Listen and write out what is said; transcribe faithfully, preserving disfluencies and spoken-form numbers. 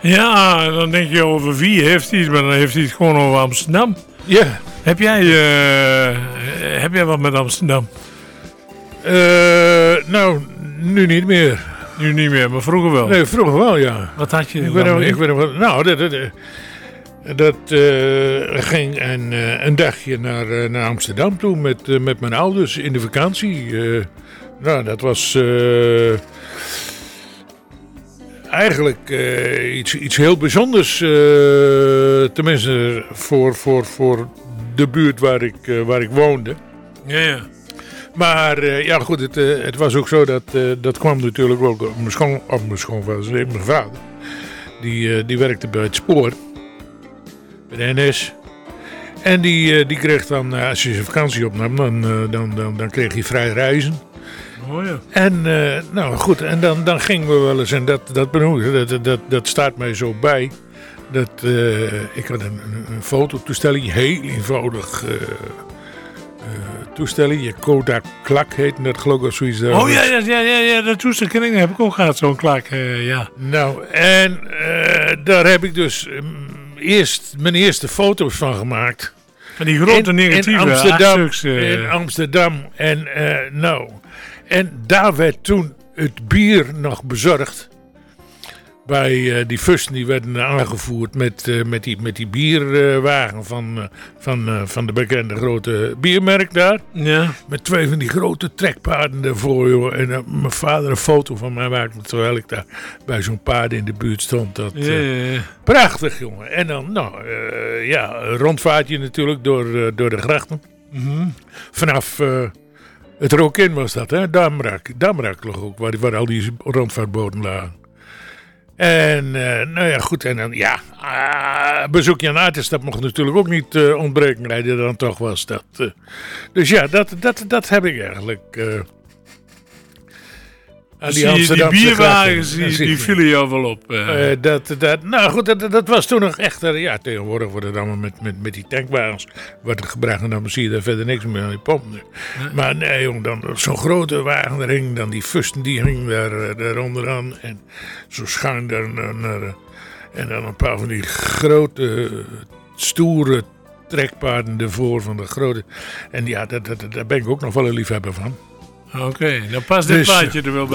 Ja, dan denk je over wie heeft hij het, maar dan heeft hij het gewoon over Amsterdam. Ja. Heb jij, uh, heb jij wat met Amsterdam? Uh, nou, nu niet meer. Nu niet meer, maar vroeger wel? Nee, vroeger wel, ja. Wat had je ik dan weet nog, mee? ik weet nog wel, nou, dat, dat, dat uh, ging een, uh, een dagje naar, uh, naar Amsterdam toe met, uh, met mijn ouders in de vakantie. Uh, nou, dat was uh, eigenlijk uh, iets, iets heel bijzonders. Uh, tenminste, voor, voor, voor de buurt waar ik, uh, waar ik woonde. Ja, ja. Maar uh, ja, goed, het, uh, het was ook zo dat uh, dat kwam natuurlijk ook op mijn schoon, op mijn schoonvader, nee, mijn vader. Die, uh, die werkte bij het spoor, bij de N S. En die, uh, die kreeg dan, uh, als je zijn vakantie opnam, dan, uh, dan, dan, dan kreeg hij vrij reizen. Oh ja. En uh, nou goed, en dan, dan gingen we wel eens, en dat, dat, benoemde, dat, dat, dat staat mij zo bij. Dat, uh, ik had een, een fototoestelling, heel eenvoudig. Uh, toestelling, je Kodak klak heet dat geloof ik zoiets. Oh ja, ja, ja, ja, ja, dat toestelling heb ik ook gehad, zo'n klak, uh, ja. Nou, en uh, daar heb ik dus um, eerst mijn eerste foto's van gemaakt. Van die grote negatieve in Amsterdam, achtstuks, uh, in Amsterdam. En uh, nou, en daar werd toen het bier nog bezorgd. Bij uh, die fusten die werden aangevoerd met, uh, met, die, met die bierwagen uh, van, uh, van, uh, van de bekende grote biermerk daar. Ja. Met twee van die grote trekpaarden ervoor, joh. En uh, mijn vader een foto van mij maakte terwijl ik daar bij zo'n paard in de buurt stond. Dat, uh, ja, ja, ja. Prachtig, jongen. En dan, nou, uh, ja, een rondvaartje natuurlijk door, uh, door de grachten. Mm-hmm. Vanaf uh, het Rokin was dat, hè. Damrak. Damrak lag ook, waar, waar al die rondvaartboten lagen. En uh, nou ja, goed, en dan ja, uh, bezoekje aan artis, dat mocht natuurlijk ook niet uh, ontbreken, hij er dan toch was. Dat, uh, dus ja, dat, dat, dat heb ik eigenlijk. Uh, aan die, die, die bierwagens, die, die vielen jou wel op. Uh. Uh, dat, dat, nou goed, dat, dat was toen nog echt, uh, ja, tegenwoordig wordt het allemaal met, met, met die tankwagens wordt het gebracht en dan zie je daar verder niks meer aan die pomp. Uh. Maar nee, jong, dan zo'n grote wagen er hing, dan die fusten die hing daar, uh, daar onderaan en zo schuin daar naar, naar, uh, en dan een paar van die grote, uh, stoere trekpaarden ervoor van de grote. En ja, dat, dat, daar ben ik ook nog wel een liefhebber van. Oké, okay, dan past dit dus, plaatje er wel bij.